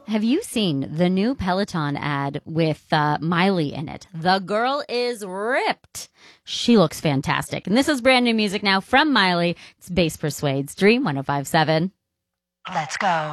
Have you seen the new Peloton ad with Miley in it? The girl is ripped. She looks fantastic. And this is brand new music now from Miley. It's Bass Persuades, Dream 105.7. Let's go.